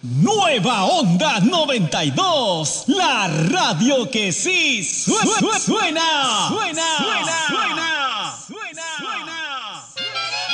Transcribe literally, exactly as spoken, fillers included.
Nueva Onda noventa y dos, la radio que sí suena, suena, suena, suena. suena.